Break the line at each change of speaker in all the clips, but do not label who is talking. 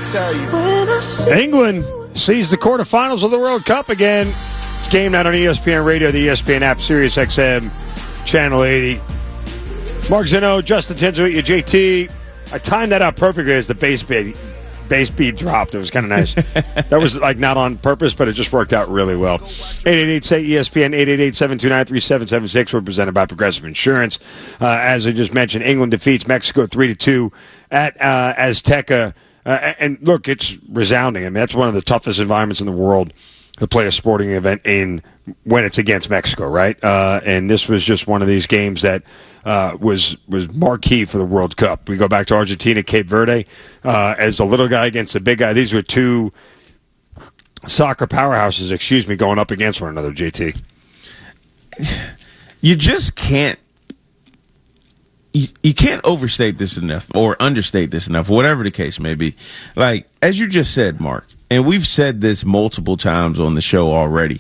tell you.
England sees the quarterfinals of the World Cup again. It's game night on ESPN Radio, the ESPN app, Sirius XM, Channel 80. Mark Zeno, Justin Tinsley, JT. I timed that out perfectly as the bass beat dropped. It was kind of nice. That was like not on purpose, but it just worked out really well. 888-SAY-ESPN, 888-729-3776. We're presented by Progressive Insurance. As I just mentioned, England defeats Mexico 3-2 at Azteca. And look, it's resounding. I mean, that's one of the toughest environments in the world to play a sporting event in when it's against Mexico, right? And this was just one of these games that was marquee for the World Cup. We go back to Argentina, Cape Verde, as the little guy against the big guy. These were two soccer powerhouses, going up against one another, JT.
You just can't. You can't overstate this enough or understate this enough, whatever the case may be. Like, as you just said, Mark, and we've said this multiple times on the show already,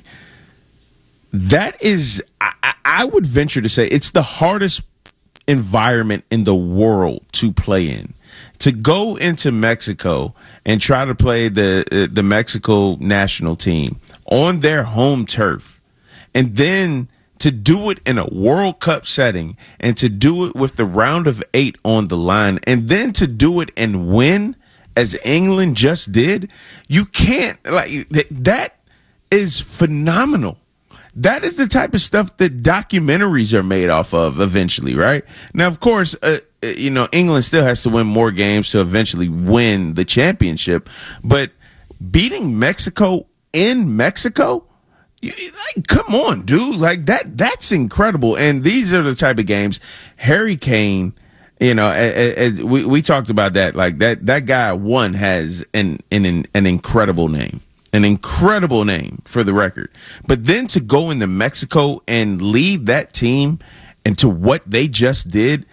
that is, I would venture to say, it's the hardest environment in the world to play in. To go into Mexico and try to play the Mexico national team on their home turf, and then to do it in a World Cup setting, and to do it with the round of 8 on the line, and then to do it and win as England just did, you can't, like, that is phenomenal. That is the type of stuff that documentaries are made off of eventually, right? Now, of course, England still has to win more games to eventually win the championship, but beating Mexico in Mexico, like, come on, dude. Like, that's incredible. And these are the type of games. Harry Kane, we talked about that. Like, that guy, one, has an incredible name. An incredible name, for the record. But then to go into Mexico and lead that team into what they just did,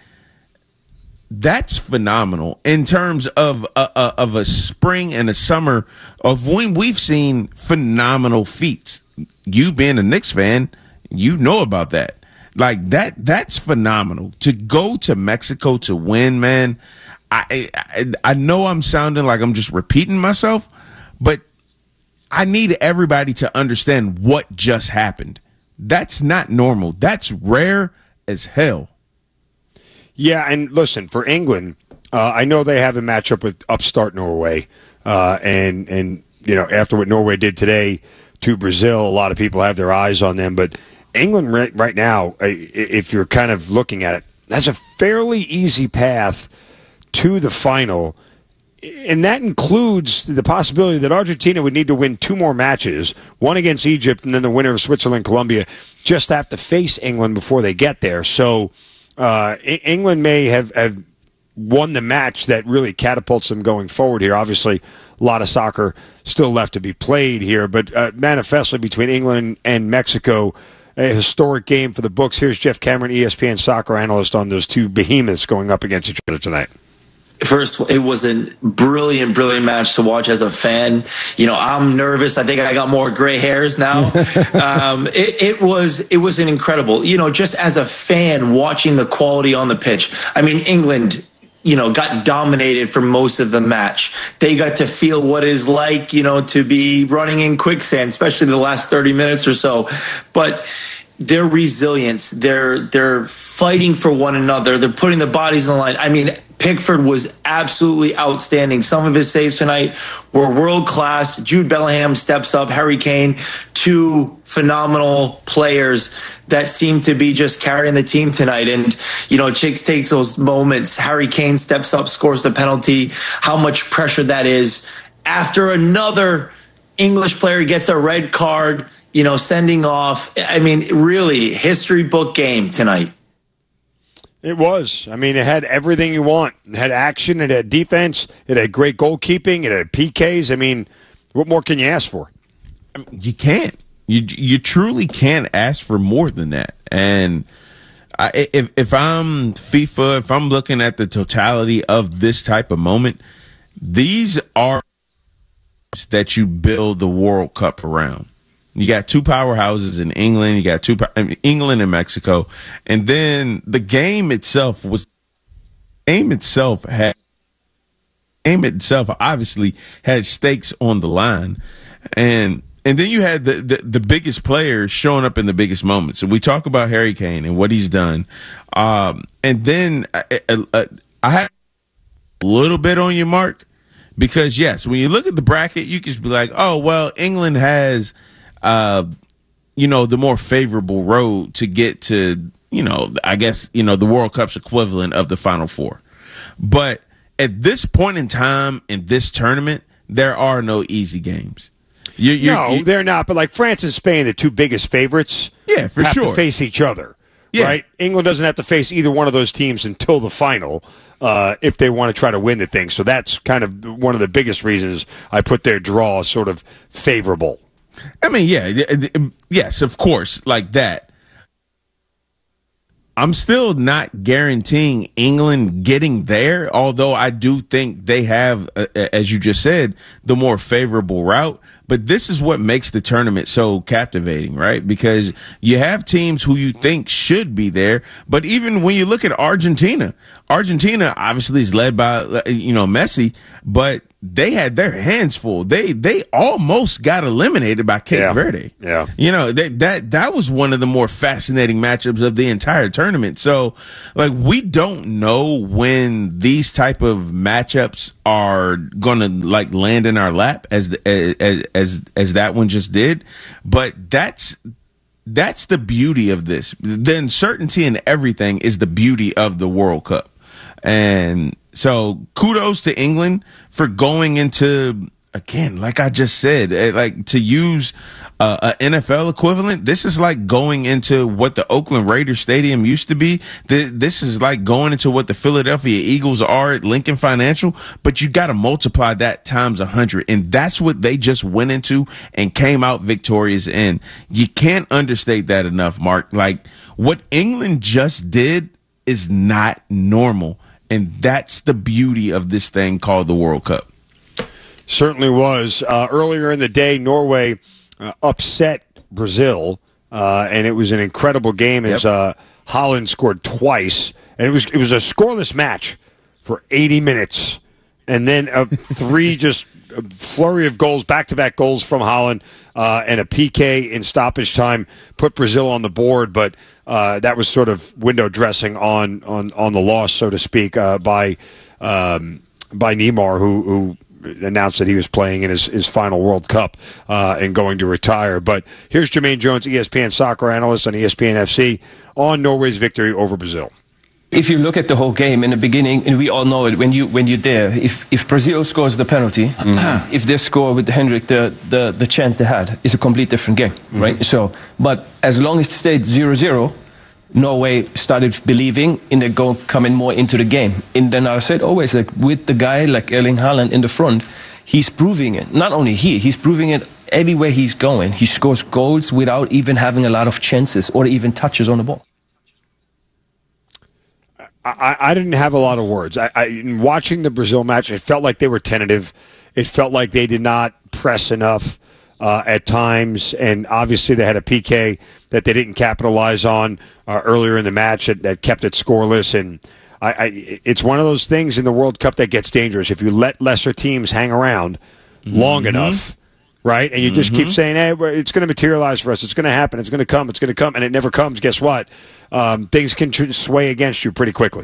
that's phenomenal in terms of a spring and a summer of when we've seen phenomenal feats. You being a Knicks fan, you know about that. Like, that's phenomenal. To go to Mexico to win, man, I know I'm sounding like I'm just repeating myself, but I need everybody to understand what just happened. That's not normal. That's rare as hell.
Yeah, and listen, for England, I know they have a matchup with upstart Norway, and after what Norway did today to Brazil, a lot of people have their eyes on them. But England right now, if you're kind of looking at it, has a fairly easy path to the final. And that includes the possibility that Argentina would need to win 2 more matches, one against Egypt and then the winner of Switzerland, Colombia, just have to face England before they get there. So England may have won the match that really catapults them going forward here. Obviously, a lot of soccer still left to be played here, but manifestly between England and Mexico, a historic game for the books. Here's Jeff Cameron, ESPN soccer analyst, on those two behemoths going up against each other tonight.
First, it was a brilliant match to watch as a fan. I'm nervous. I think I got more gray hairs now. It was an incredible, just as a fan watching the quality on the pitch. I mean, England, got dominated for most of the match. They got to feel what it's like, to be running in quicksand, especially the last 30 minutes or so. But their resilience, they're fighting for one another. They're putting the bodies on the line. I mean, Pickford was absolutely outstanding. Some of his saves tonight were world-class. Jude Bellingham steps up. Harry Kane, 2 phenomenal players that seem to be just carrying the team tonight. And, Chicks takes those moments. Harry Kane steps up, scores the penalty. How much pressure that is. After another English player gets a red card, sending off. I mean, really, history book game tonight.
It was. I mean, it had everything you want. It had action. It had defense. It had great goalkeeping. It had PKs. I mean, what more can you ask for?
You can't. You truly can't ask for more than that. And if I'm FIFA, if I'm looking at the totality of this type of moment, these are that you build the World Cup around. You got 2 powerhouses in England. You got England and Mexico, and then the game itself had game itself obviously had stakes on the line, and then you had the biggest players showing up in the biggest moments. And we talk about Harry Kane and what he's done, and then I had a little bit on your mark, because yes, when you look at the bracket, you can be like, oh well, England has the more favorable road to get to, I guess, the World Cup's equivalent of the Final Four. But at this point in time in this tournament, there are no easy games.
They're not. But like France and Spain, the two biggest favorites, have to face each other. Yeah. Right? England doesn't have to face either one of those teams until the final if they want to try to win the thing. So that's kind of one of the biggest reasons I put their draw sort of favorable.
I mean, yes, of course, like that. I'm still not guaranteeing England getting there, although I do think they have, as you just said, the more favorable route. But this is what makes the tournament so captivating, right? Because you have teams who you think should be there. But even when you look at Argentina obviously is led by, Messi, but they had their hands full. They almost got eliminated by Cape Verde.
Yeah.
That was one of the more fascinating matchups of the entire tournament. So, like, we don't know when these type of matchups are going to like land in our lap as that one just did. But that's the beauty of this. The uncertainty in everything is the beauty of the World Cup. And so kudos to England for going into, again, like I just said, like to use a NFL equivalent. This is like going into what the Oakland Raiders Stadium used to be. This is like going into what the Philadelphia Eagles are at Lincoln Financial, but you got to multiply that times 100. And that's what they just went into and came out victorious in. You can't understate that enough, Mark. Like what England just did is not normal. And that's the beauty of this thing called the World Cup.
Certainly was. Earlier in the day, Norway upset Brazil, and it was an incredible game as Holland scored twice. And it was a scoreless match for 80 minutes. And then three just a flurry of goals, back-to-back goals from Holland, and a PK in stoppage time put Brazil on the board. But that was sort of window dressing on the loss, so to speak, by Neymar, who announced that he was playing in his final World Cup and going to retire. But here's Jermaine Jones, ESPN soccer analyst on ESPN FC, on Norway's victory over Brazil.
If you look at the whole game in the beginning, and we all know it when you're there, if Brazil scores the penalty, if they score with Hendrick, the chance they had is a complete different game, right? So, but as long as it stayed 0-0, Norway started believing in the coming more into the game. And then I said always, like with the guy like Erling Haaland in the front, he's proving it. Not only he's proving it everywhere he's going. He scores goals without even having a lot of chances or even touches on the ball.
I didn't have a lot of words. In watching the Brazil match, it felt like they were tentative. It felt like they did not press enough at times, and obviously they had a PK that they didn't capitalize on earlier in the match that kept it scoreless. And it's one of those things in the World Cup that gets dangerous. If you let lesser teams hang around long enough, right, and you just keep saying, hey, it's going to materialize for us, it's going to happen, it's going to come, and it never comes, guess what? Things can sway against you pretty quickly.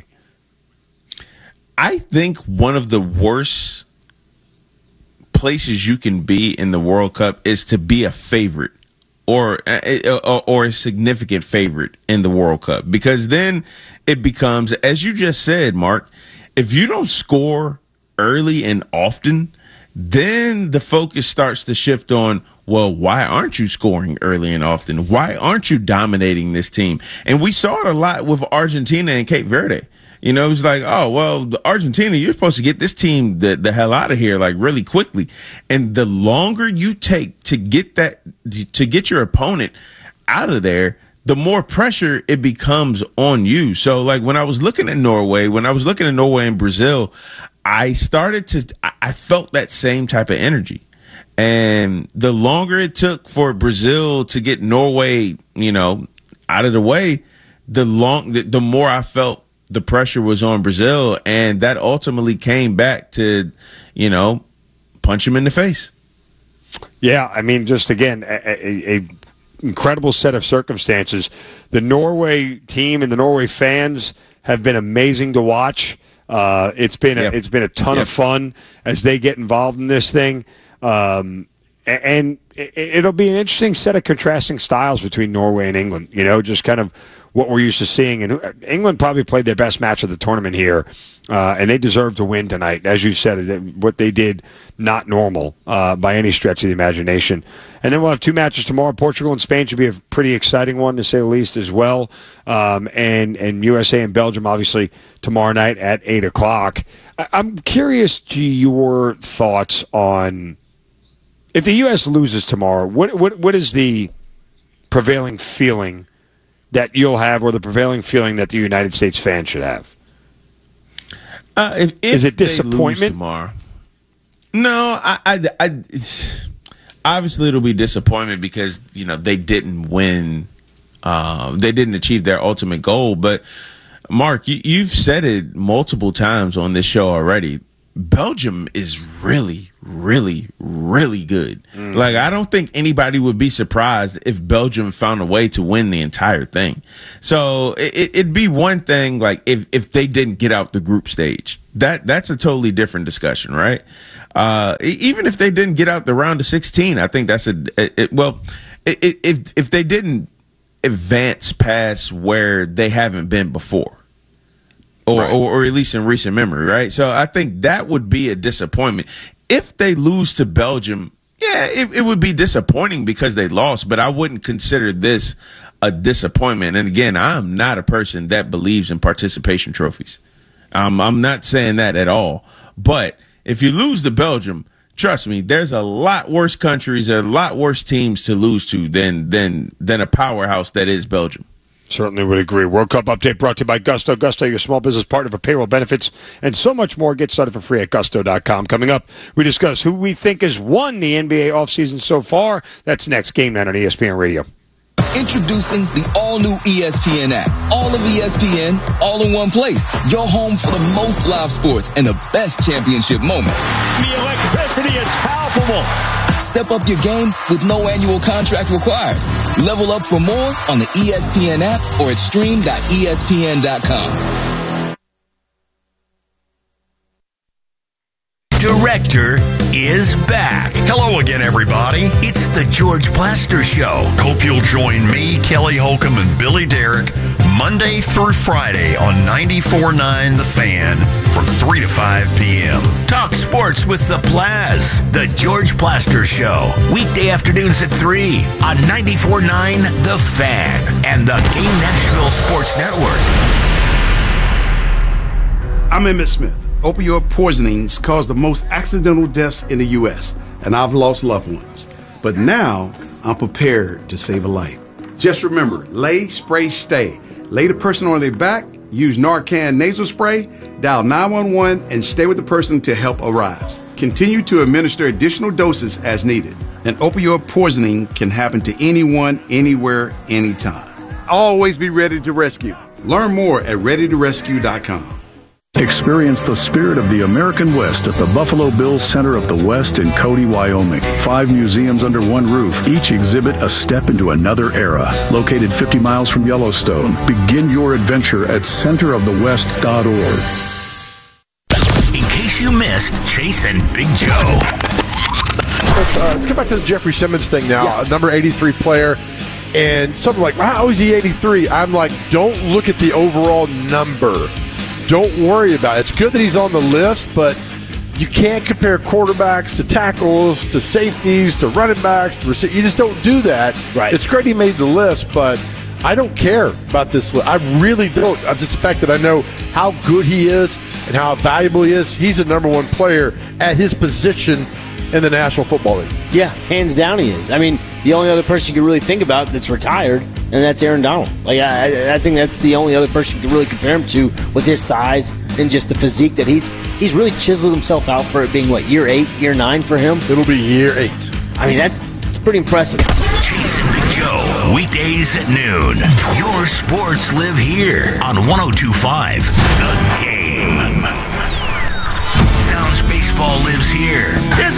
I think one of the worst places you can be in the World Cup is to be a favorite or a significant favorite in the World Cup, because then it becomes, as you just said, Mark, if you don't score early and often, then the focus starts to shift on, well, why aren't you scoring early and often? Why aren't you dominating this team? And we saw it a lot with Argentina and Cape Verde. You know, it was like, oh, well, Argentina, you're supposed to get this team the hell out of here, like, really quickly. And the longer you take to get your opponent out of there, the more pressure it becomes on you. So, like, when I was looking at Norway and Brazil, I felt that same type of energy. And the longer it took for Brazil to get Norway, out of the way, the more I felt the pressure was on Brazil, and that ultimately came back to, punch him in the face.
Yeah, I mean, just again, a incredible set of circumstances. The Norway team and the Norway fans have been amazing to watch. It's been a ton of fun as they get involved in this thing, and it'll be an interesting set of contrasting styles between Norway and England. Just kind of what we're used to seeing. And England probably played their best match of the tournament here, and they deserve to win tonight. As you said, what they did, not normal by any stretch of the imagination. And then we'll have 2 matches tomorrow. Portugal and Spain should be a pretty exciting one, to say the least, as well. And USA and Belgium, obviously, tomorrow night at 8 o'clock. I'm curious to your thoughts on, if the U.S. loses tomorrow, what is the prevailing feeling that you'll have, or the prevailing feeling that the United States fans should have?
If
is it disappointment?
Tomorrow? No, I obviously it'll be disappointment because they didn't win, they didn't achieve their ultimate goal. But Mark, you've said it multiple times on this show already. Belgium is really, really, really good. Like, I don't think anybody would be surprised if Belgium found a way to win the entire thing. So it'd be one thing, like, if they didn't get out the group stage. That's a totally different discussion, right? Even if they didn't get out the round of 16, I think that's if they didn't advance past where they haven't been before. Or at least in recent memory, right? So I think that would be a disappointment. If they lose to Belgium, it would be disappointing because they lost, but I wouldn't consider this a disappointment. And again, I'm not a person that believes in participation trophies. I'm not saying that at all. But if you lose to Belgium, trust me, there's a lot worse countries, a lot worse teams to lose to than a powerhouse that is Belgium.
Certainly would agree. World Cup update brought to you by Gusto. Gusto, your small business partner for payroll benefits and so much more. Get started for free at gusto.com. Coming up, we discuss who we think has won the NBA offseason so far. That's next. Game Night on ESPN Radio.
Introducing the all-new ESPN app. All of ESPN, all in one place. Your home for the most live sports and the best championship moments.
The electricity is palpable.
Step up your game with no annual contract required. Level up for more on the ESPN app or at stream.espn.com.
Director is back.
Hello again, everybody.
It's the George Plaster Show.
Hope you'll join me, Kelly Holcomb, and Billy Derrick Monday through Friday on 94.9 The Fan from 3 to 5 p.m.
Talk sports with the Plaz. The George Plaster Show. Weekday afternoons at 3 on 94.9 The Fan and the Game Nashville Sports Network.
I'm Emmitt Smith. Opioid poisonings cause the most accidental deaths in the U.S., and I've lost loved ones. But now, I'm prepared to save a life. Just remember, lay, spray, stay. Lay the person on their back, use Narcan nasal spray, dial 911, and stay with the person until help arrives. Continue to administer additional doses as needed. And opioid poisoning can happen to anyone, anywhere, anytime. Always be ready to rescue. Learn more at readytorescue.com.
Experience the spirit of the American West at the Buffalo Bills Center of the West in Cody, Wyoming. 5 museums under one roof. Each exhibit a step into another era. Located 50 miles from Yellowstone. Begin your adventure at centerofthewest.org.
In case you missed Chase and Big Joe.
Let's go back to the Jeffrey Simmons thing now. Yeah. Number 83 player. And something like, how is he 83? I'm like, don't look at the overall number. Don't worry about it. It's good that he's on the list, but you can't compare quarterbacks to tackles, to safeties, to running backs, to receivers. You just don't do that.
Right.
It's great he made the list, but I don't care about this list. I really don't. Just the fact that I know how good he is and how valuable he is. He's a number 1 player at his position in the National Football League.
Yeah, hands down he is. I mean, the only other person you can really think about that's retired, and that's Aaron Donald. Like, I think that's the only other person you can really compare him to with his size and just the physique that he's really chiseled himself out for it being, year 8, year 9 for him?
It'll be year 8.
I mean, that's pretty impressive.
Chase and Big Joe. Weekdays at noon. Your sports live here on 102.5 The Game. Sounds baseball lives here. Is